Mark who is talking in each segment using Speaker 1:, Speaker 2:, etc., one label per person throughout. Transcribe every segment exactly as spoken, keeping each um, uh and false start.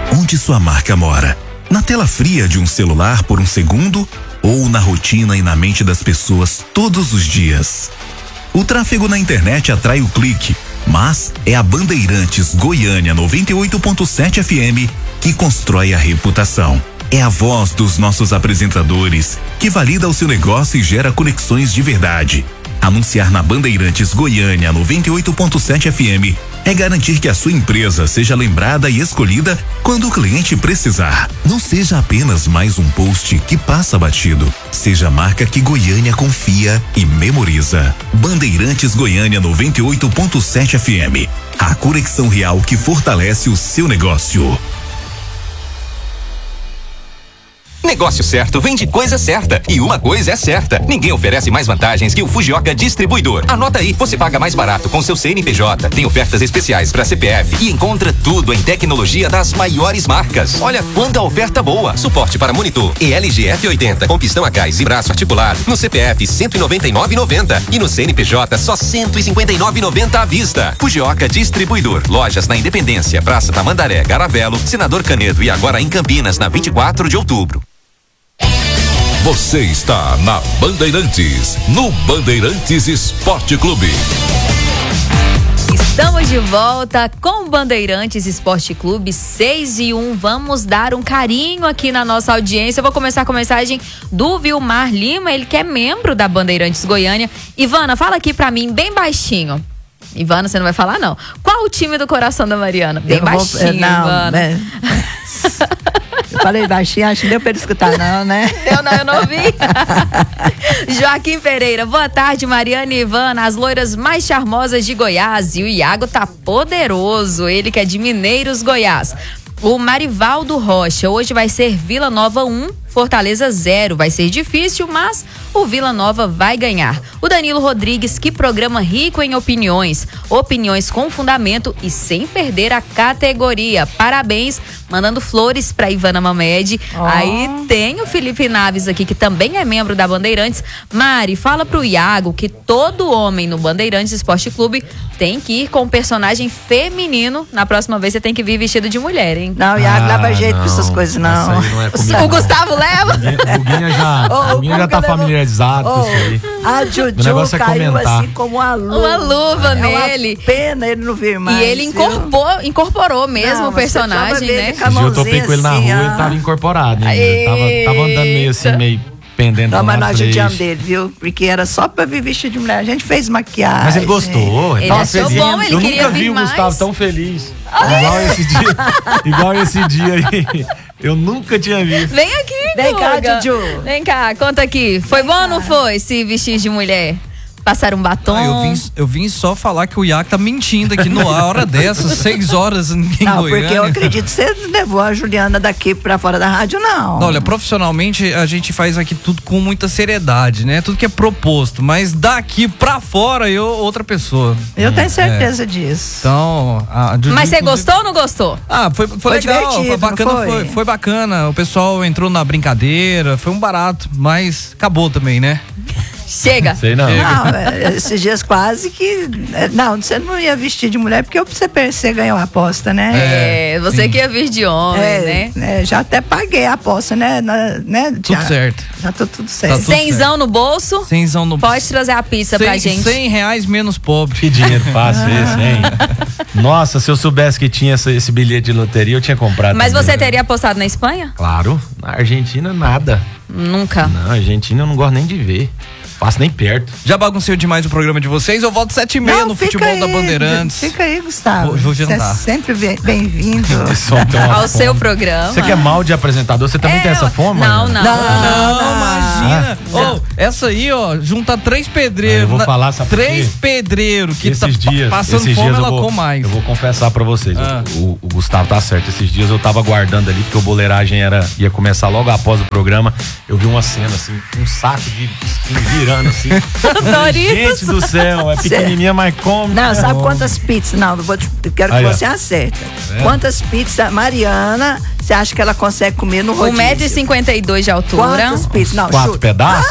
Speaker 1: onde sua marca mora? Na tela fria de um celular por um segundo ou na rotina e na mente das pessoas todos os dias? O tráfego na internet atrai o clique, mas é a Bandeirantes Goiânia noventa e oito ponto sete F M que constrói a reputação. É a voz dos nossos apresentadores que valida o seu negócio e gera conexões de verdade. Anunciar na Bandeirantes Goiânia noventa e oito ponto sete F M é garantir que a sua empresa seja lembrada e escolhida quando o cliente precisar. Não seja apenas mais um post que passa batido. Seja a marca que Goiânia confia e memoriza. Bandeirantes Goiânia noventa e oito ponto sete F M. A conexão real que fortalece o seu negócio.
Speaker 2: Negócio certo vem de coisa certa. E uma coisa é certa: ninguém oferece mais vantagens que o Fujioka Distribuidor. Anota aí, você paga mais barato com seu C N P J, tem ofertas especiais para C P F e encontra tudo em tecnologia das maiores marcas. Olha quanta oferta boa: suporte para monitor E L G F oitenta com pistão a gás e braço articulado no C P F cento e noventa e nove reais e noventa centavos e no C N P J só cento e cinquenta e nove reais e noventa centavos à vista. Fujioka Distribuidor. Lojas na Independência, Praça Tamandaré, Garavelo, Senador Canedo e agora em Campinas na vinte e quatro de outubro.
Speaker 3: Você está na Bandeirantes, no Bandeirantes Esporte Clube.
Speaker 4: Estamos de volta com o Bandeirantes Esporte Clube, seis e um. Vamos dar um carinho aqui na nossa audiência. Eu vou começar com a mensagem do Vilmar Lima, ele que é membro da Bandeirantes Goiânia. Ivana, fala aqui pra mim bem baixinho. Ivana, você não vai falar não. Qual o time do coração da Mariana? Bem eu baixinho, vou, não, Ivana. Né?
Speaker 5: Eu falei baixinho, acho que deu pra ele escutar não, né?
Speaker 4: Eu não, eu não ouvi. Joaquim Pereira, boa tarde, Mariana e Ivana, as loiras mais charmosas de Goiás. E o Iago tá poderoso, ele que é de Mineiros, Goiás. O Marivaldo Rocha, hoje vai ser Vila Nova um, Fortaleza zero. Vai ser difícil, mas o Vila Nova vai ganhar. O Danilo Rodrigues, que programa rico em opiniões. Opiniões com fundamento e sem perder a categoria. Parabéns, mandando flores pra Ivana Mamed. Oh. Aí tem o Felipe Naves aqui, que também é membro da Bandeirantes. Mari, fala pro Iago que todo homem no Bandeirantes Esporte Clube tem que ir com um personagem feminino. Na próxima vez você tem que vir vestido de mulher, hein?
Speaker 5: Não, o Iago ah, leva jeito não. com essas coisas, não.
Speaker 6: Essa aí não é comigo,
Speaker 4: o Gustavo leva?
Speaker 6: O Guinha já, oh, o Guinha já tá familiarizado oh, com isso aí.
Speaker 5: A Juju é caiu comentar. assim como uma luva.
Speaker 4: Uma luva
Speaker 5: é
Speaker 4: nele.
Speaker 5: Uma pena ele não vir mais.
Speaker 4: E ele incorporou, incorporou mesmo não, o personagem, né?
Speaker 6: Eu topei com ele na
Speaker 5: assim,
Speaker 6: rua e ele tava incorporado. Né? Ele tava, tava andando meio assim, meio pendendo.
Speaker 5: Não, mas nós judiamos dele, viu? Porque era só pra vir vestido de mulher. A gente fez maquiagem.
Speaker 6: Mas ele gostou.
Speaker 4: Ele achou feliz. bom, ele
Speaker 6: Eu
Speaker 4: queria
Speaker 6: nunca vi o Gustavo tão feliz. Igual esse dia. Igual esse dia aí. Eu nunca tinha visto.
Speaker 4: Vem aqui,
Speaker 5: Vem cá, Juju.
Speaker 4: Vem cá, conta aqui. Foi Vem bom ou não foi se vestir de mulher? Passar um batom?
Speaker 7: Ah, eu, vim, eu vim só falar que o Iago tá mentindo aqui na hora dessas, seis horas em
Speaker 5: Não,
Speaker 7: Goiânia.
Speaker 5: porque eu acredito que você levou a Juliana daqui pra fora da rádio, não.
Speaker 7: Olha, profissionalmente a gente faz aqui tudo com muita seriedade, né? Tudo que é proposto, mas daqui pra fora eu, outra pessoa.
Speaker 5: Eu hum, tenho certeza é. disso.
Speaker 7: Então, a Juju,
Speaker 4: Mas você gostou ou não gostou?
Speaker 7: Ah, foi, foi,
Speaker 5: foi
Speaker 7: legal,
Speaker 5: divertido,
Speaker 7: foi bacana,
Speaker 5: foi?
Speaker 7: Foi, foi bacana. O pessoal entrou na brincadeira, foi um barato, mas acabou também, né?
Speaker 4: Chega.
Speaker 6: Sei não.
Speaker 5: Não, esses dias quase que... Não, você não ia vestir de mulher porque você, você ganhou a aposta, né?
Speaker 4: É, você sim. que ia vestir de homem,
Speaker 5: é,
Speaker 4: né?
Speaker 5: É, já até paguei a aposta, né? Na, né?
Speaker 7: Tudo
Speaker 5: já,
Speaker 7: certo.
Speaker 5: Já tô tudo certo.
Speaker 7: Tá tudo
Speaker 4: Cenzão no bolso?
Speaker 7: Cenzão no bolso.
Speaker 4: Pode trazer a pizza
Speaker 7: cem,
Speaker 4: pra gente.
Speaker 7: Cem reais menos pobre.
Speaker 6: Que dinheiro fácil esse, hein? Nossa, se eu soubesse que tinha esse, esse bilhete de loteria, eu tinha comprado.
Speaker 4: Mas
Speaker 6: também,
Speaker 4: você
Speaker 6: né?
Speaker 4: teria apostado na Espanha?
Speaker 6: Claro. Na Argentina, nada.
Speaker 4: Nunca.
Speaker 6: Não, Argentina eu não gosto nem de ver. Passo nem perto.
Speaker 7: Já baguncei demais o programa de vocês. Eu volto sete e meia no futebol
Speaker 5: aí,
Speaker 7: da Bandeirantes.
Speaker 5: Fica aí, Gustavo.
Speaker 7: Vou, vou jantar.
Speaker 5: Você é sempre bem-vindo
Speaker 4: ao seu programa.
Speaker 6: Você que é mal de apresentador, você também
Speaker 4: é,
Speaker 6: tem essa fome?
Speaker 4: Não, não.
Speaker 5: Não,
Speaker 7: não,
Speaker 5: não,
Speaker 7: imagina.
Speaker 5: não.
Speaker 7: Oh, essa aí, ó, junta três pedreiros.
Speaker 6: Eu vou falar, sabe
Speaker 7: Três pedreiros que
Speaker 6: esses
Speaker 7: tá
Speaker 6: dias,
Speaker 7: passando
Speaker 6: esses
Speaker 7: fome,
Speaker 6: dias
Speaker 7: ela
Speaker 6: eu vou,
Speaker 7: com mais.
Speaker 6: Eu vou confessar pra vocês,
Speaker 7: ah.
Speaker 6: o, o Gustavo tá certo. Esses dias eu tava aguardando ali, porque o boleiragem era, ia começar logo após o programa. Eu vi uma cena, assim, um saco de skin virando, assim. Gente do céu, é pequenininha, mas come.
Speaker 5: Não, sabe quantas pizzas? Não, não vou te, quero
Speaker 6: Aí,
Speaker 5: que
Speaker 6: ó.
Speaker 5: você acerte.
Speaker 6: É.
Speaker 5: Quantas pizzas, Mariana, você acha que ela consegue comer no rodízio?
Speaker 4: um metro e cinquenta e dois de altura.
Speaker 5: Quantos pizzas? Não,
Speaker 6: Quatro
Speaker 5: chuta.
Speaker 6: pedaços?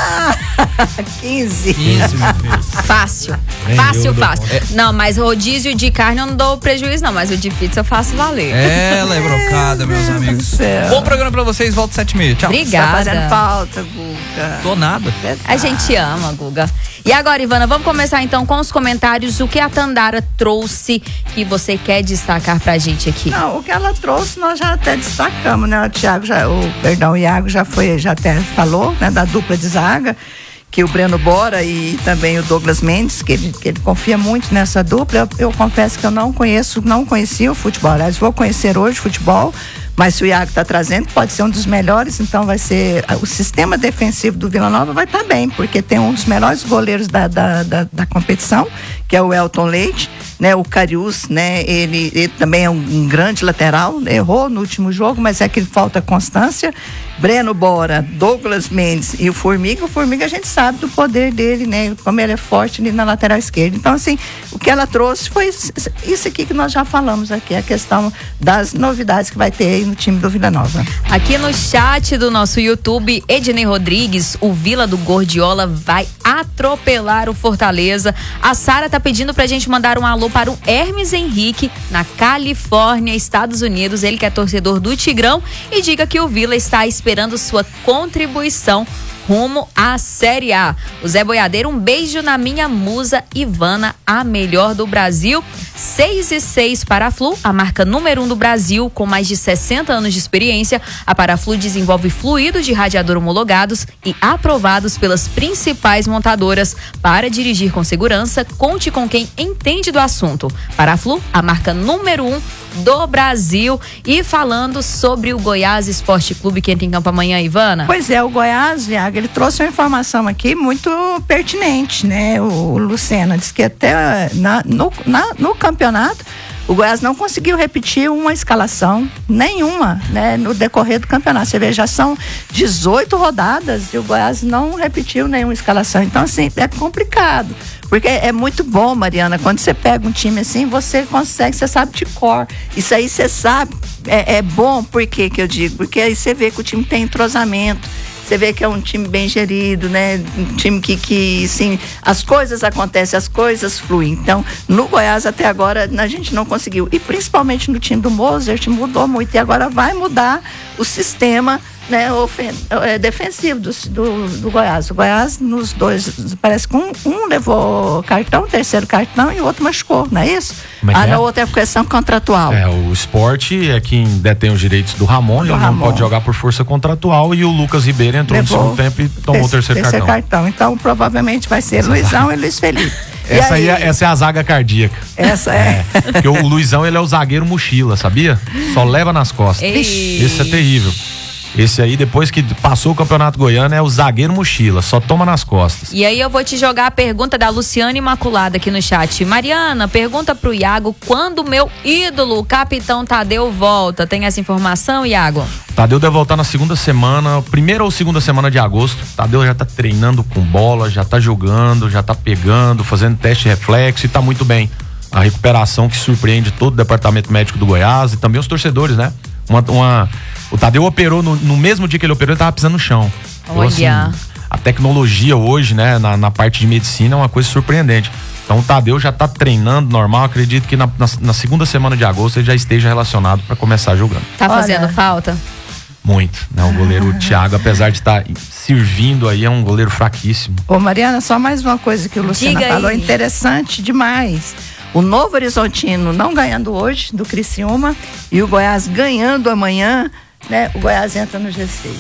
Speaker 5: quinze.
Speaker 7: quinze, meu filho.
Speaker 4: Fácil.
Speaker 6: Nem
Speaker 4: fácil,
Speaker 6: eu dou
Speaker 4: fácil. Não, mas rodízio de carne eu não dou prejuízo, não. Mas o de pizza eu faço valer.
Speaker 7: Ela é brocada, meus amigos.
Speaker 5: céu.
Speaker 7: Bom programa pra vocês, volta sete e meia. Tchau.
Speaker 4: Obrigada.
Speaker 5: Tá fazendo falta, Guga.
Speaker 7: Tô nada.
Speaker 4: A gente ama, Guga. E agora, Ivana, vamos começar então com os comentários. O que a Tandara trouxe que você quer destacar pra gente aqui?
Speaker 5: Não, o que ela trouxe nós já até destacamos, né? O Thiago já, o, perdão, o Iago já foi, já até falou, né? Da dupla de zaga, que o Breno Bora e também o Douglas Mendes, que ele, que ele confia muito nessa dupla. Eu, eu confesso que eu não conheço, não conhecia o futebol. Aliás, vou conhecer hoje o futebol, mas se o Iago está trazendo, pode ser um dos melhores, então vai ser, o sistema defensivo do Vila Nova vai estar tá bem, porque tem um dos melhores goleiros da, da, da, da competição, que é o Elton Leite, né? O Cariús, né? Ele, ele também é um, um grande lateral, errou no último jogo, mas é que falta constância. Breno Bora, Douglas Mendes e o Formiga. O Formiga a gente sabe do poder dele, né? Como ele é forte ali na lateral esquerda. Então, assim, o que ela trouxe foi isso aqui que nós já falamos aqui, a questão das novidades que vai ter aí no time do Vila Nova.
Speaker 4: Aqui no chat do nosso YouTube, Ednei Rodrigues, o Vila do Gordiola vai atropelar o Fortaleza. A Sara tá pedindo pra gente mandar um alô para o Hermes Henrique, na Califórnia, Estados Unidos. Ele que é torcedor do Tigrão, e diga que o Vila está esperando sua contribuição rumo à Série A. O Zé Boiadeiro, um beijo na minha musa Ivana, a melhor do Brasil. seis e seis para a Flu, a marca número um do Brasil, com mais de sessenta anos de experiência. A Paraflu desenvolve fluidos de radiador homologados e aprovados pelas principais montadoras. Para dirigir com segurança, conte com quem entende do assunto. Paraflu, a marca número um do Brasil. E falando sobre o Goiás Esporte Clube, que entra em campo amanhã, Ivana?
Speaker 5: Pois é, o Goiás, Viaga, ele trouxe uma informação aqui muito pertinente, né? O Lucena disse que até na, no, na, no campeonato o Goiás não conseguiu repetir uma escalação nenhuma, né, no decorrer do campeonato. Você vê, já são dezoito rodadas e o Goiás não repetiu nenhuma escalação. Então, assim, é complicado. Porque é muito bom, Mariana, quando você pega um time assim, você consegue, você sabe de cor. Isso aí você sabe, é, é bom, por que que eu digo? Porque aí você vê que o time tem entrosamento. Você vê que é um time bem gerido, né? Um time que, que assim, as coisas acontecem, as coisas fluem. Então, no Goiás até agora a gente não conseguiu. E principalmente no time do Mozart mudou muito. E agora vai mudar o sistema, né, ofen- é, defensivo do, do, do Goiás. O Goiás, nos dois, parece que um, um levou cartão, terceiro cartão e o outro machucou, não é isso?
Speaker 6: Como é que
Speaker 5: ah,
Speaker 6: é?
Speaker 5: na outra é questão contratual.
Speaker 6: É, o Sport é quem detém os direitos do Ramon, ele não
Speaker 5: Ramon.
Speaker 6: pode jogar por força contratual, e o Lucas Ribeiro entrou
Speaker 5: Levou
Speaker 6: no segundo tempo e tomou o terceiro,
Speaker 5: terceiro
Speaker 6: cartão.
Speaker 5: cartão. Então, provavelmente vai ser Luizão e Luiz Felipe. E
Speaker 6: Essa, aí, é, essa é a zaga cardíaca.
Speaker 5: Essa é.
Speaker 6: É, porque o Luizão, ele é o zagueiro mochila, sabia? Só leva nas costas.
Speaker 4: Ei.
Speaker 6: Isso é terrível. Esse aí, depois que passou o Campeonato Goiano, é o zagueiro mochila, só toma nas costas.
Speaker 4: E aí eu vou te jogar a pergunta da Luciana Imaculada aqui no chat. Mariana, pergunta pro Iago quando o meu ídolo, o capitão Tadeu, volta. Tem essa informação, Iago?
Speaker 6: Tadeu deve voltar na segunda semana, primeira ou segunda semana de agosto. Tadeu já tá treinando com bola, já tá jogando, já tá pegando, fazendo teste de reflexo e tá muito bem. A recuperação que surpreende todo o departamento médico do Goiás e também os torcedores, né? Uma, uma, o Tadeu operou no, no mesmo dia que ele operou, ele tava pisando no chão. Então,
Speaker 4: Olha.
Speaker 6: assim, a tecnologia hoje, né, na, na parte de medicina é uma coisa surpreendente. Então o Tadeu já tá treinando normal, acredito que na, na, na segunda semana de agosto ele já esteja relacionado para começar jogando.
Speaker 4: Tá
Speaker 5: Olha.
Speaker 4: fazendo falta?
Speaker 6: Muito, né? O goleiro Thiago, apesar de estar servindo aí, é um goleiro fraquíssimo.
Speaker 5: Ô, Mariana, só mais uma coisa que o Luciano
Speaker 4: Diga
Speaker 5: falou,
Speaker 4: aí.
Speaker 5: interessante demais. O Novo Horizontino não ganhando hoje do Criciúma e o Goiás ganhando amanhã, né? O Goiás entra no G seis.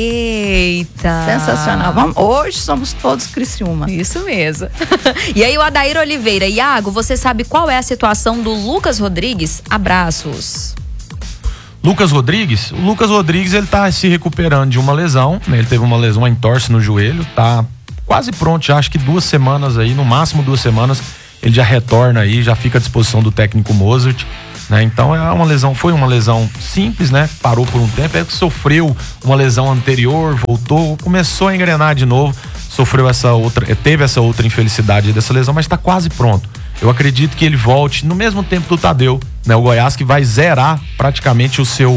Speaker 4: Eita!
Speaker 5: Sensacional. Vamos, hoje somos todos Criciúma.
Speaker 4: Isso mesmo. E aí o Adair Oliveira, Iago, você sabe qual é a situação do Lucas Rodrigues? Abraços.
Speaker 6: Lucas Rodrigues, o Lucas Rodrigues, ele tá se recuperando de uma lesão, né? Ele teve uma lesão, uma entorse no joelho, tá quase pronto, já acho que duas semanas aí, no máximo duas semanas, ele já retorna aí, já fica à disposição do técnico Mozart, né? Então é uma lesão, foi uma lesão simples, né? Parou por um tempo, é que sofreu uma lesão anterior, voltou, começou a engrenar de novo, sofreu essa outra, teve essa outra infelicidade dessa lesão, mas tá quase pronto. Eu acredito que ele volte no mesmo tempo do Tadeu, né? O Goiás que vai zerar praticamente o seu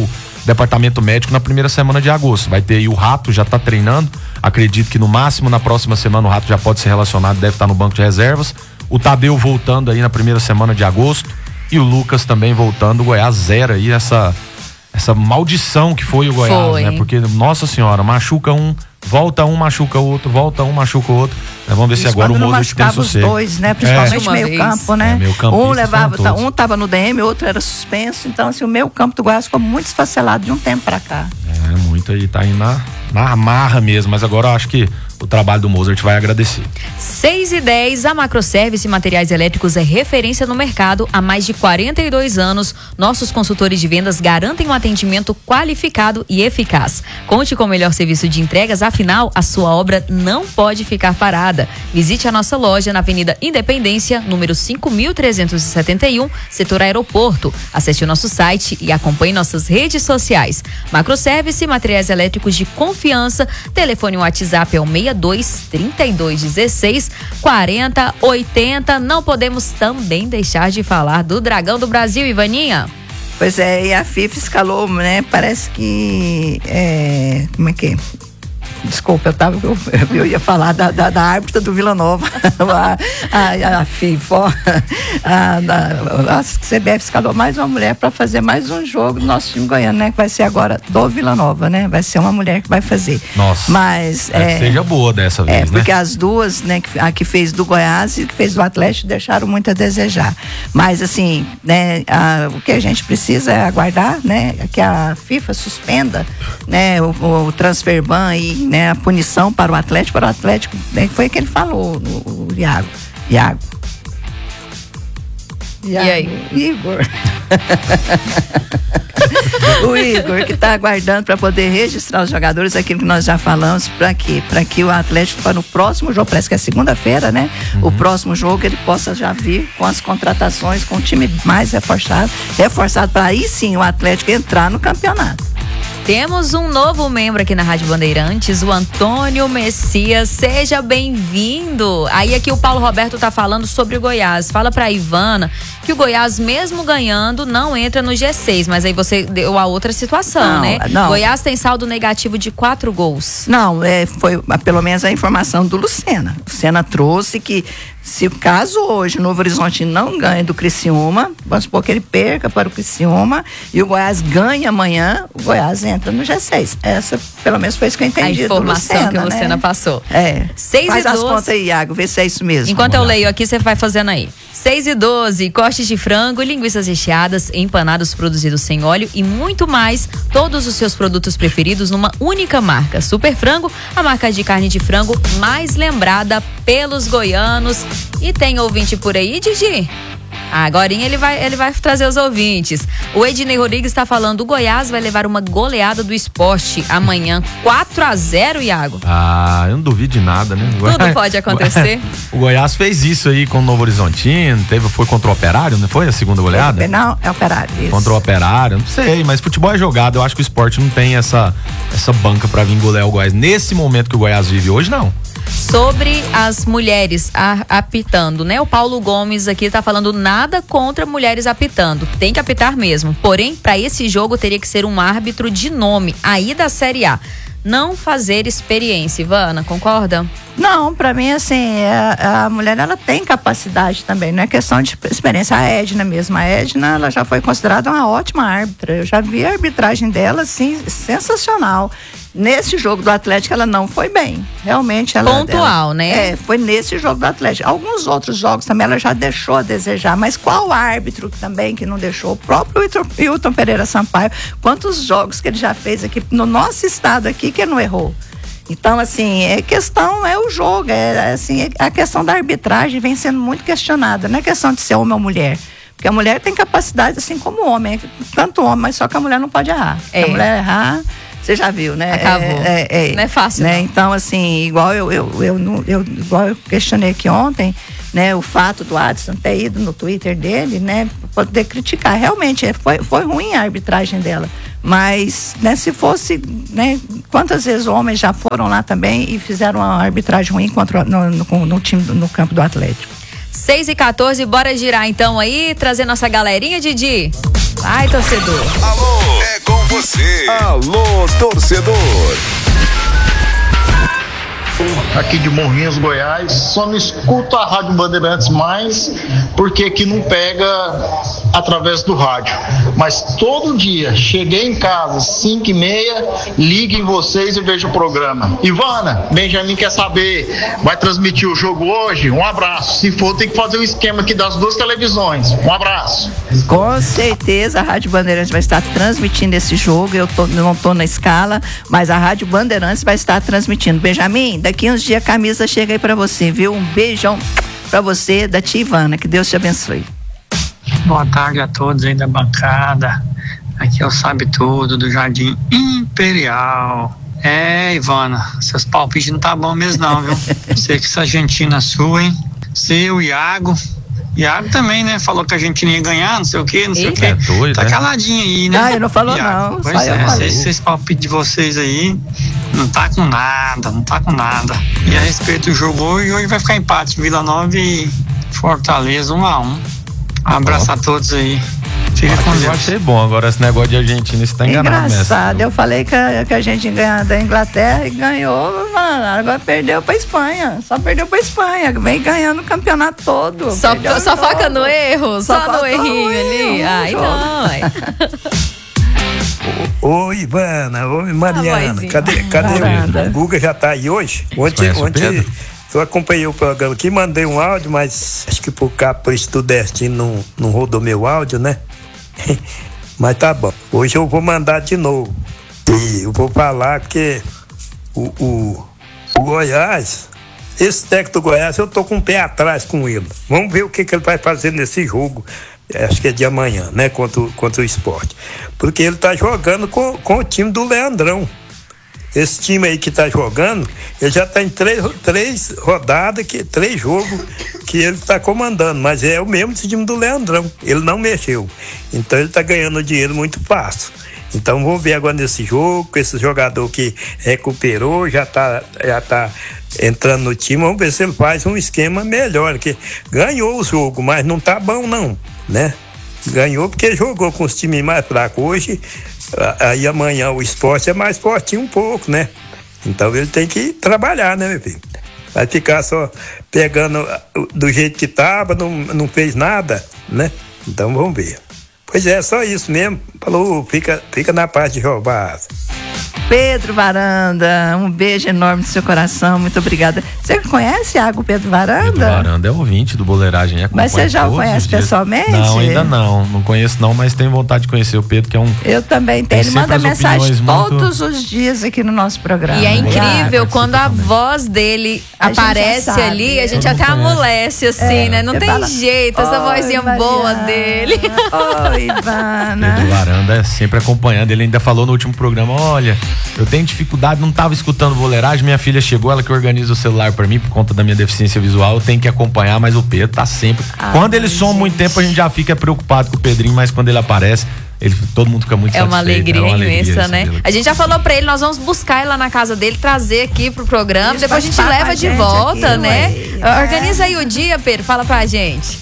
Speaker 6: departamento médico na primeira semana de agosto. Vai ter aí o Rato, já tá treinando. Acredito que no máximo na próxima semana o Rato já pode ser relacionado, deve estar no banco de reservas. O Tadeu voltando aí na primeira semana de agosto. E o Lucas também voltando. O Goiás zera aí essa, essa maldição que foi o Goiás, foi. né? Porque, nossa senhora, machuca um, volta um, machuca o outro, volta um, machuca o outro. Né? Vamos ver Isso se agora o Mozart tem sucesso.
Speaker 5: Os dois, né? Principalmente
Speaker 6: é.
Speaker 5: meio campo, né?
Speaker 6: É, meio
Speaker 5: um levava, tá, um tava no D M, outro era suspenso. Então, assim, o meio campo do Goiás ficou muito esfacelado de um tempo pra cá.
Speaker 6: É, muito aí, tá aí na, na marra mesmo. Mas agora eu acho que o trabalho do Mozart vai agradecer.
Speaker 4: seis e dez, a Macroservice Materiais Elétricos é referência no mercado há mais de quarenta e dois anos. Nossos consultores de vendas garantem um atendimento qualificado e eficaz. Conte com o melhor serviço de entregas, afinal, a sua obra não pode ficar parada. Visite a nossa loja na Avenida Independência, número cinco mil trezentos e setenta e um, setor Aeroporto. Acesse o nosso site e acompanhe nossas redes sociais. Macroservice Materiais Elétricos de confiança. Telefone WhatsApp é o seis dois, trinta e dois, dezesseis, quarenta, oitenta. Não podemos também deixar de falar do Dragão do Brasil, Ivaninha.
Speaker 5: Pois é, e a FIFA escalou, né? Parece que é, como é que é? Desculpa, eu, tava, eu, eu ia falar da, da, da árbitra do Vila Nova, a, a, a FIFA, a, a, a C B F escalou mais uma mulher para fazer mais um jogo do nosso time goiano, né? Que vai ser agora do Vila Nova, né? Vai ser uma mulher que vai fazer.
Speaker 6: Nossa,
Speaker 5: mas
Speaker 6: é, seja boa dessa vez,
Speaker 5: é,
Speaker 6: né?
Speaker 5: Porque as duas, né? A que fez do Goiás e a que fez do Atlético deixaram muito a desejar. Mas assim, né? A, o que a gente precisa é aguardar, né? Que a FIFA suspenda, né? O, o transfer ban e né, a punição para o Atlético, para o Atlético, né, foi o que ele falou, o, o Iago. Iago. Iago.
Speaker 4: E aí?
Speaker 5: Igor. O Igor, que está aguardando para poder registrar os jogadores, aquilo que nós já falamos, para quê? Para que o Atlético, para no próximo jogo, parece que é segunda-feira, né? Uhum. O próximo jogo ele possa já vir com as contratações, com o time mais reforçado, reforçado para aí sim o Atlético entrar no campeonato.
Speaker 4: Temos um novo membro aqui na Rádio Bandeirantes, o Antônio Messias. Seja bem-vindo. Aí aqui o Paulo Roberto tá falando sobre o Goiás. Fala pra Ivana que o Goiás, mesmo ganhando, não entra no G seis. Mas aí você deu a outra situação,
Speaker 5: não,
Speaker 4: né?
Speaker 5: Não.
Speaker 4: Goiás tem saldo negativo de quatro gols.
Speaker 5: Não, é, foi pelo menos a informação do Lucena. O Lucena trouxe que se caso hoje o Novo Horizonte não ganhe do Criciúma, vamos supor que ele perca para o Criciúma e o Goiás ganha amanhã, o Goiás entra no G seis. Essa, pelo menos, foi isso que eu entendi.
Speaker 4: A informação
Speaker 5: do Lucena,
Speaker 4: que o Lucena
Speaker 5: né?
Speaker 4: passou.
Speaker 5: É.
Speaker 4: seis
Speaker 5: Faz
Speaker 4: e
Speaker 5: as
Speaker 4: doze.
Speaker 5: contas aí, Iago, vê se é isso mesmo.
Speaker 4: Enquanto eu leio aqui, você vai fazendo aí. seis e doze, cortes de frango, linguiças recheadas, empanados produzidos sem óleo e muito mais. Todos os seus produtos preferidos numa única marca. Super Frango, a marca de carne de frango mais lembrada pelos goianos. E tem ouvinte por aí, Didi? Agora ele vai, ele vai trazer os ouvintes. O Ednei Rodrigues está falando: o Goiás vai levar uma goleada do Sport amanhã, quatro a zero, Iago.
Speaker 6: Ah, eu não duvido de nada, né?
Speaker 4: Tudo Goiás, pode acontecer.
Speaker 6: O Goiás fez isso aí com o Novo Horizontino, teve, foi contra o Operário, não foi a segunda goleada?
Speaker 5: Não, é Operário, isso.
Speaker 6: Contra o Operário, não sei, mas futebol é jogado. Eu acho que o Sport não tem essa, essa banca pra vir golear o Goiás. Nesse momento que o Goiás vive hoje, não.
Speaker 4: Sobre as mulheres a, apitando, né? O Paulo Gomes aqui tá falando nada contra mulheres apitando. Tem que apitar mesmo. Porém, para esse jogo teria que ser um árbitro de nome, aí da Série A. Não fazer experiência. Ivana, concorda?
Speaker 5: Não, pra mim, assim, a, a mulher, ela tem capacidade também, não é questão de experiência. A Edna mesmo, a Edna, ela já foi considerada uma ótima árbitra. Eu já vi a arbitragem dela, assim, sensacional. Nesse jogo do Atlético, ela não foi bem. Realmente, ela...
Speaker 4: Pontual,
Speaker 5: ela,
Speaker 4: né?
Speaker 5: É, foi nesse jogo do Atlético. Alguns outros jogos também ela já deixou a desejar, mas qual árbitro também que não deixou? O próprio Hilton Pereira Sampaio, quantos jogos que ele já fez aqui no nosso estado aqui que ele não errou? Então, assim, é questão, é o jogo, é assim, a questão da arbitragem vem sendo muito questionada, não é questão de ser homem ou mulher. Porque a mulher tem capacidade, assim como o homem, tanto o homem, mas só que a mulher não pode errar.
Speaker 4: É.
Speaker 5: Se a mulher errar, você já viu, né?
Speaker 4: Acabou.
Speaker 5: É, é, é,
Speaker 4: não é fácil,
Speaker 5: né?
Speaker 4: não.
Speaker 5: Então, assim, igual eu, eu, eu, eu, eu, igual eu questionei aqui ontem, né? O fato do Adson ter ido no Twitter dele, né? Poder criticar. Realmente, foi, foi ruim a arbitragem dela. Mas, né, se fosse, né, quantas vezes homens já foram lá também e fizeram uma arbitragem ruim contra, no, no, no time, no campo do Atlético.
Speaker 4: seis e quatorze, bora girar então aí, trazer nossa galerinha, Didi. Vai, torcedor.
Speaker 3: Alô, é com você. você. Alô, torcedor.
Speaker 8: Aqui de Morrinhos, Goiás, só não escuto a Rádio Bandeirantes mais porque aqui não pega através do rádio, mas todo dia, cheguei em casa, cinco e meia, ligo em vocês e vejo o programa. Ivana, Benjamin quer saber, vai transmitir o jogo hoje? Um abraço, se for tem que fazer o esquema aqui das duas televisões, um abraço.
Speaker 5: Com certeza a Rádio Bandeirantes vai estar transmitindo esse jogo, eu tô, não estou na escala, mas a Rádio Bandeirantes vai estar transmitindo. Benjamin, daqui uns dias a camisa chega aí pra você, viu? Um beijão pra você, da tia Ivana, que Deus te abençoe.
Speaker 9: Boa tarde a todos aí da bancada, aqui é o Sabe Tudo do Jardim Imperial. É, Ivana, seus palpites não tá bom mesmo não, viu? Sei que essa Argentina sua, hein? Seu, Iago, Iago também, né? Falou que a Argentina ia ganhar, não sei o que, não sei Eita. o que. É doido, tá né? caladinho aí, né?
Speaker 5: Não, ele não falou
Speaker 9: Iago.
Speaker 5: não.
Speaker 9: Pois
Speaker 5: Só
Speaker 9: é, sei, esses palpites de vocês aí não tá com nada, não tá com nada. E a respeito do jogo hoje, hoje vai ficar empate, Vila Nova e Fortaleza, um a um. Um abraço a todos aí. Fica com Deus.
Speaker 6: Eu achei bom, agora esse negócio de Argentina, você tá enganado.
Speaker 5: Engraçado, eu falei que a, que a gente ganhou da Inglaterra e ganhou, mano, agora perdeu pra Espanha, só perdeu pra Espanha, vem ganhando o campeonato todo.
Speaker 4: Só, só foca no erro, só,
Speaker 5: Só
Speaker 4: no
Speaker 5: foca
Speaker 4: errinho
Speaker 5: no
Speaker 4: ali.
Speaker 5: erro,
Speaker 4: Ai,
Speaker 5: jogo.
Speaker 4: não, ai.
Speaker 10: Ô Ivana, ô
Speaker 4: Ah,
Speaker 10: Mariana,
Speaker 4: vozinha.
Speaker 10: cadê, cadê
Speaker 5: Varanda.
Speaker 10: o, o Guga já tá aí hoje? Ontem,
Speaker 6: conhece o
Speaker 10: ontem
Speaker 6: Pedro?
Speaker 10: eu acompanhei o programa aqui, mandei um áudio, mas acho que por capricho do destino não, não rodou meu áudio, né? Mas tá bom, hoje eu vou mandar de novo e eu vou falar que o, o, o Goiás, esse técnico do Goiás, eu tô com um pé atrás com ele. Vamos ver o que, que ele vai fazer nesse jogo. Acho que é de amanhã, né? Contra, o- contra o Sport. Porque ele tá jogando com, com o time do Leandrão. Esse time aí que tá jogando, ele já tá em três, três rodadas, que, três jogos que ele tá comandando, mas é o mesmo time do Leandrão. Ele não mexeu. Então ele tá ganhando dinheiro muito fácil. Então vamos ver agora nesse jogo, com esse jogador que recuperou, já tá, já tá entrando no time, vamos ver se ele faz um esquema melhor, que ganhou o jogo, mas não tá bom não, né? Ganhou porque jogou com os times mais fracos. Hoje, a- aí amanhã o Sport é mais fortinho um pouco, né? Então ele tem que trabalhar, né, meu filho? Vai ficar só pegando ah, do jeito que tava, não, não fez nada, né? Então vamos ver. Pois é, só isso mesmo. Falou, fica, fica na paz de Jeová.
Speaker 5: Pedro Varanda, um beijo enorme no seu coração, muito obrigada. Você conhece Iago Pedro Varanda?
Speaker 6: Pedro Varanda é ouvinte do Boleiragem.
Speaker 5: Mas você já o
Speaker 6: todos os
Speaker 5: conhece
Speaker 6: dias.
Speaker 5: pessoalmente?
Speaker 6: Não, ainda não. Não conheço não, mas tenho vontade de conhecer o Pedro, que é um...
Speaker 5: Eu também tenho. Ele
Speaker 6: Tem
Speaker 5: manda
Speaker 6: sempre as
Speaker 5: mensagem
Speaker 6: opiniões muito-
Speaker 5: todos os dias aqui no nosso programa.
Speaker 4: E é incrível
Speaker 6: Ah,
Speaker 4: quando a
Speaker 6: também.
Speaker 4: voz dele
Speaker 5: A gente já
Speaker 4: aparece
Speaker 5: sabe,
Speaker 4: ali, a gente
Speaker 6: todo mundo
Speaker 4: até
Speaker 6: conhece.
Speaker 4: amolece assim, né? Não
Speaker 5: Você
Speaker 4: tem
Speaker 5: fala,
Speaker 4: jeito, essa
Speaker 5: "Oi,
Speaker 4: vozinha boa
Speaker 5: Mariana.
Speaker 4: dele.
Speaker 5: Oi, Ivana.
Speaker 6: Pedro Varanda é sempre acompanhando. Ele ainda falou no último programa: olha, eu tenho dificuldade, não tava escutando boleiragem. Minha filha chegou, ela que organiza o celular pra mim por conta da minha deficiência visual. Eu tenho que acompanhar, mas o Pedro tá sempre.
Speaker 5: Ai,
Speaker 6: quando ele soma muito
Speaker 5: gente.
Speaker 6: tempo, a gente já fica preocupado com o Pedrinho, mas quando ele aparece, ele, todo mundo fica muito
Speaker 4: É uma
Speaker 6: satisfeito.
Speaker 4: alegria imensa,
Speaker 6: isso
Speaker 4: né?
Speaker 6: dele.
Speaker 4: A gente já falou pra ele, nós vamos buscar ele lá na casa dele, trazer aqui pro programa,
Speaker 5: Isso,
Speaker 4: depois a gente
Speaker 5: participar com
Speaker 4: leva
Speaker 5: a
Speaker 4: de
Speaker 5: gente
Speaker 4: volta,
Speaker 5: aqui,
Speaker 4: né?
Speaker 5: ué.
Speaker 4: Organiza aí o dia, Pedro, fala pra gente.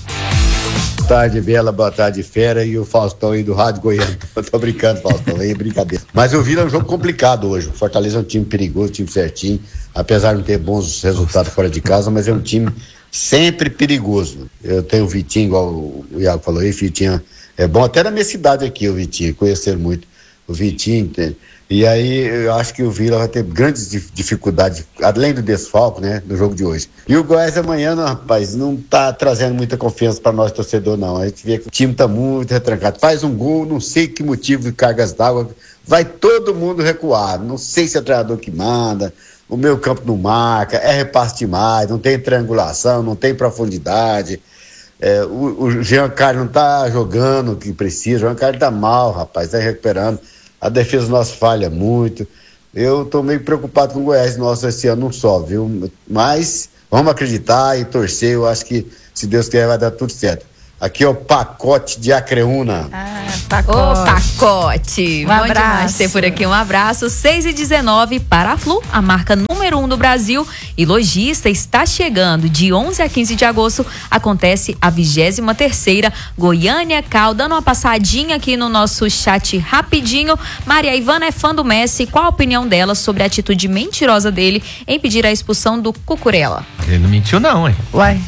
Speaker 11: Boa tarde, Bela, boa tarde, Fera, e o Faustão aí do Rádio Goiânia. Eu tô brincando, Faustão, aí é brincadeira. Mas o Vila é um jogo complicado hoje. O Fortaleza é um time perigoso, um time certinho, apesar de não ter bons resultados fora de casa, mas é um time sempre perigoso. Eu tenho o Vitinho, igual o Iago falou aí, Vitinho é bom, até na minha cidade aqui, o Vitinho, conhecer muito o Vitinho, entende? E aí eu acho que o Vila vai ter grandes dif- dificuldades, além do desfalco, né, no jogo de hoje. E o Goiás amanhã, não, rapaz, não tá trazendo muita confiança para nós torcedor, não. A gente vê que o time tá muito retrancado. Faz um gol, não sei que motivo de cargas d'água, vai todo mundo recuar. Não sei se é o treinador que manda, o meu campo não marca, é repasse demais, não tem triangulação, não tem profundidade. É, o, o Jean Carlos não tá jogando o que precisa, o Jean Carlos tá mal, rapaz, tá recuperando. A defesa nossa falha muito. Eu tô meio preocupado com o Goiás nosso esse ano, não só, viu? Mas vamos acreditar e torcer. Eu acho que, se Deus quiser, vai dar tudo certo. Aqui é o Pacote de Acreúna.
Speaker 5: Ah,
Speaker 4: pacote. Ô, pacote.
Speaker 5: Um
Speaker 4: Bom
Speaker 5: abraço.
Speaker 4: demais ter por aqui. Um abraço. seis e dezenove para a Flu, a marca número um do Brasil e lojista, está chegando. De onze a quinze de agosto acontece a vigésima terceira Goiânia Cal. Dando uma passadinha aqui no nosso chat rapidinho. Maria Ivana é fã do Messi. Qual a opinião dela sobre a atitude mentirosa dele em pedir a expulsão do Cucurella?
Speaker 6: Ele não mentiu não, hein?
Speaker 5: Uai.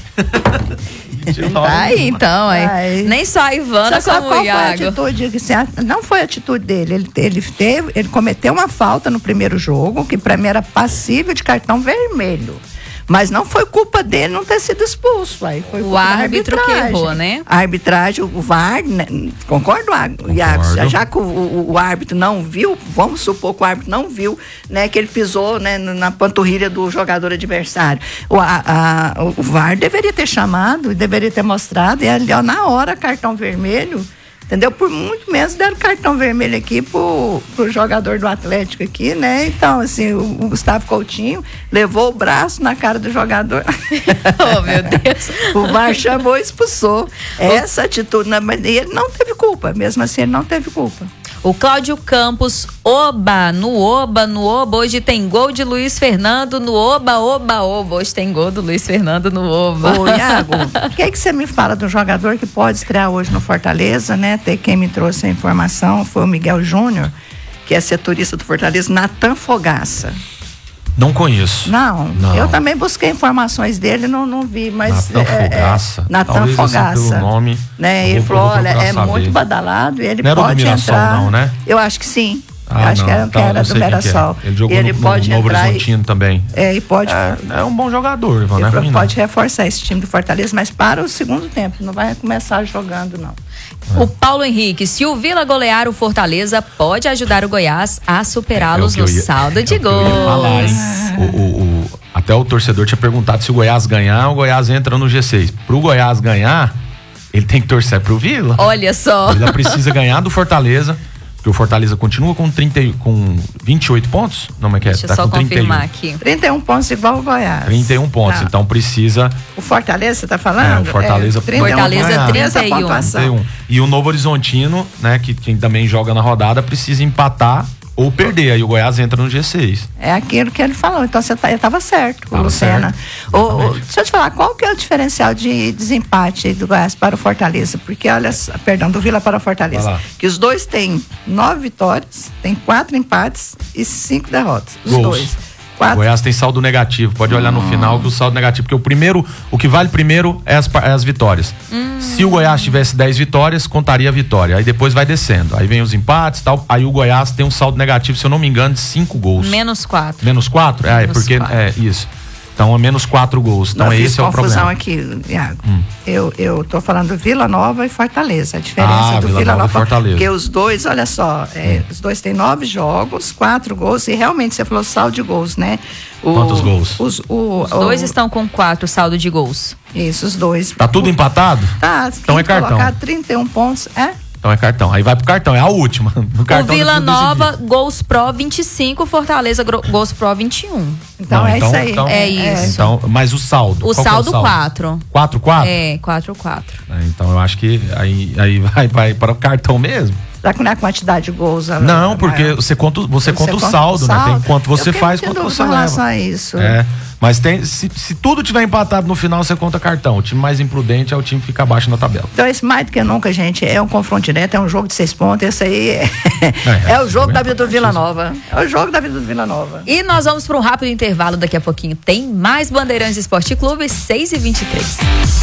Speaker 4: Tá aí, então,
Speaker 5: Vai.
Speaker 4: é. Nem só a Ivana
Speaker 5: Você sabe
Speaker 4: como
Speaker 5: qual
Speaker 4: o Iago.
Speaker 5: foi a atitude? Assim, a- não foi a atitude dele. Ele, ele, teve, ele cometeu uma falta no primeiro jogo, que pra mim era passível de cartão vermelho. Mas não foi culpa dele não ter sido expulso. Aí foi
Speaker 4: O
Speaker 5: culpa da
Speaker 4: árbitro que
Speaker 5: arbitragem.
Speaker 4: errou, né?
Speaker 5: A arbitragem, o V A R, né? Concordo, Iago? Já, já que o, o- o árbitro não viu, vamos supor que o árbitro não viu, né, que ele pisou, né, na panturrilha do jogador adversário. O, a- a- o V A R deveria ter chamado, deveria ter mostrado, e ali, ó, na hora, cartão vermelho. Entendeu? Por muito menos deram cartão vermelho aqui pro, pro jogador do Atlético aqui, né? Então, assim, o, o Gustavo Coutinho levou o braço na cara do jogador.
Speaker 4: Oh, meu Deus.
Speaker 5: O V A R chamou e expulsou. Essa atitude, né? Mas ele não teve culpa, mesmo assim ele não teve culpa.
Speaker 4: O Cláudio Campos, oba, no oba, no oba, hoje tem gol de Luiz Fernando, no oba, oba, oba, hoje tem gol do Luiz Fernando no oba.
Speaker 5: Ô, Iago, o que é que você me fala do jogador que pode estrear hoje no Fortaleza, né? Tem quem me trouxe a informação foi o Miguel Júnior, que é setorista do Fortaleza, Natan Fogaça.
Speaker 6: Não conheço.
Speaker 5: Não,
Speaker 6: Não.
Speaker 5: eu também busquei informações dele, não, não vi, mas
Speaker 6: Natan
Speaker 5: é,
Speaker 6: Fogaça.
Speaker 5: é, Natan
Speaker 6: Talvez, assim,
Speaker 5: Fogaça,
Speaker 6: pelo nome,
Speaker 5: né?
Speaker 6: eu
Speaker 5: Ele
Speaker 6: vou-
Speaker 5: falou,
Speaker 6: vou
Speaker 5: olha,
Speaker 6: procurar
Speaker 5: é
Speaker 6: saber.
Speaker 5: muito badalado e ele
Speaker 6: Não era do
Speaker 5: pode
Speaker 6: Mirassol,
Speaker 5: entrar.
Speaker 6: não, né?
Speaker 5: Eu acho que sim.
Speaker 6: Ah,
Speaker 5: eu acho
Speaker 6: não,
Speaker 5: que era, que
Speaker 6: então,
Speaker 5: era
Speaker 6: eu
Speaker 5: do
Speaker 6: sei quem que é.
Speaker 5: Mirassol.
Speaker 6: Ele jogou
Speaker 5: ele
Speaker 6: no,
Speaker 5: pode
Speaker 6: no Novo
Speaker 5: entrar e-
Speaker 6: Horizontino também.
Speaker 5: É, e pode.
Speaker 6: É, é um bom jogador, Ivan,
Speaker 5: Ele
Speaker 6: não é
Speaker 5: falou
Speaker 6: ruim
Speaker 5: que
Speaker 6: não.
Speaker 5: pode reforçar esse time do Fortaleza, mas para o segundo tempo, não vai começar jogando, não.
Speaker 4: O Paulo Henrique, se o Vila golear o Fortaleza, pode ajudar o Goiás a superá-los
Speaker 6: É o que eu
Speaker 4: no
Speaker 6: ia-
Speaker 4: saldo de
Speaker 6: é o que eu
Speaker 4: gols.
Speaker 6: ia falar, hein? O, o- o- até o torcedor tinha perguntado se o Goiás ganhar, o Goiás entra no G seis. Pro Goiás ganhar, ele tem que torcer pro Vila.
Speaker 4: Olha só.
Speaker 6: O Vila precisa ganhar do Fortaleza, porque o Fortaleza continua com, trinta, e- com vinte e oito pontos. Não, mas que é?
Speaker 4: Deixa eu
Speaker 6: Tá
Speaker 4: só
Speaker 6: com trinta e um.
Speaker 4: confirmar aqui.
Speaker 5: trinta e um pontos igual o Goiás.
Speaker 6: trinta e um pontos,
Speaker 5: Tá.
Speaker 6: então precisa.
Speaker 5: O Fortaleza, você tá
Speaker 6: É,
Speaker 5: falando?
Speaker 6: o Fortaleza
Speaker 5: É, trinta e um
Speaker 4: Fortaleza,
Speaker 5: ganhar.
Speaker 4: trinta
Speaker 5: Essa
Speaker 4: e um.
Speaker 5: pontuação.
Speaker 6: trinta e um. E o Novo Horizontino, né, que quem também joga na rodada, precisa empatar ou perder. Aí o Goiás entra no G seis.
Speaker 5: É aquilo que ele falou, então você tá, ele estava certo, o
Speaker 6: Tava
Speaker 5: Lucena.
Speaker 6: certo,
Speaker 5: Ô, ô,
Speaker 6: exatamente.
Speaker 5: deixa eu te falar, qual que é o diferencial de desempate aí do Goiás para o Fortaleza? Porque olha, só- perdão, do Vila para o Fortaleza.
Speaker 6: Vai lá.
Speaker 5: Que os dois têm nove vitórias, tem quatro empates e cinco derrotas. Os
Speaker 6: Gols.
Speaker 5: dois.
Speaker 6: O
Speaker 5: Quatro.
Speaker 6: Goiás tem saldo negativo. Pode olhar no final que o saldo negativo, porque o primeiro, o que vale primeiro é as, pa- é as vitórias. Se o Goiás tivesse dez vitórias, contaria a vitória. Aí depois vai descendo. Aí vem os empates e tal. Aí o Goiás tem um saldo negativo, se eu não me engano, de cinco gols.
Speaker 4: Menos quatro.
Speaker 6: Menos quatro? É, é
Speaker 4: Menos
Speaker 6: porque
Speaker 4: quatro.
Speaker 6: é isso. Então é menos quatro gols. Então
Speaker 5: Não,
Speaker 6: é
Speaker 5: fiz
Speaker 6: esse é o
Speaker 5: confusão
Speaker 6: problema.
Speaker 5: aqui, Iago.
Speaker 6: Hum.
Speaker 5: Eu, eu tô falando Vila Nova e Fortaleza. A diferença
Speaker 6: Ah,
Speaker 5: do
Speaker 6: Vila
Speaker 5: Vila
Speaker 6: Nova e
Speaker 5: Nova.
Speaker 6: Fortaleza.
Speaker 5: Porque os dois, olha só, é, os dois têm nove jogos, quatro gols, e realmente você falou saldo de gols, né? O-
Speaker 6: Quantos gols?
Speaker 5: Os, o,
Speaker 4: Os dois
Speaker 5: o-
Speaker 4: estão com quatro saldo de gols.
Speaker 5: Isso, os dois.
Speaker 6: Tá tudo empatado?
Speaker 5: Tá,
Speaker 6: Então
Speaker 5: quem
Speaker 6: é cartão.
Speaker 5: colocar trinta e um pontos, é?
Speaker 6: Então é cartão. Aí vai pro cartão, é a última. No
Speaker 4: O
Speaker 6: cartão
Speaker 4: Vila
Speaker 6: tá tudo
Speaker 4: Nova,
Speaker 6: decidido.
Speaker 4: gols pro vinte e cinco, Fortaleza, gro- gols pro vinte e um.
Speaker 5: Então
Speaker 6: Não,
Speaker 5: é isso aí.
Speaker 6: então-
Speaker 4: É isso.
Speaker 6: Então, mas o saldo.
Speaker 4: O
Speaker 6: qual que é
Speaker 4: saldo quatro.
Speaker 6: quatro, quatro?
Speaker 4: É, quatro, quatro.
Speaker 6: É, então eu acho que aí, aí vai, vai para o cartão mesmo.
Speaker 5: Será que não é a quantidade de gols? a-
Speaker 6: Não,
Speaker 5: a
Speaker 6: porque
Speaker 5: maior?
Speaker 6: você conta, você
Speaker 5: Você
Speaker 6: conta o
Speaker 5: conta o
Speaker 6: saldo, né? Tem
Speaker 5: saldo.
Speaker 6: quanto você
Speaker 5: Eu fiquei
Speaker 6: faz,
Speaker 5: muito
Speaker 6: quanto
Speaker 5: dúvida
Speaker 6: você
Speaker 5: com relação
Speaker 6: leva.
Speaker 5: a isso.
Speaker 6: É. Mas tem, se, se tudo tiver empatado no final, você conta cartão. O time mais imprudente é o time que fica abaixo na tabela.
Speaker 5: Então, esse mais do que nunca, gente, é um confronto direto, é um jogo de seis pontos. Esse aí é,
Speaker 6: É,
Speaker 5: é o jogo
Speaker 6: é
Speaker 5: da vida do Vila Nova. É o jogo da vida do Vila Nova.
Speaker 4: E nós vamos para um rápido intervalo daqui a pouquinho. Tem mais Bandeirantes Esporte Clube, seis e vinte e três.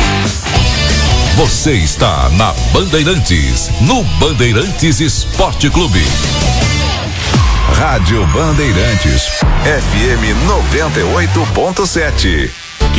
Speaker 12: Você está na Bandeirantes, no Bandeirantes Esporte Clube. Rádio Bandeirantes, F M noventa e oito ponto sete.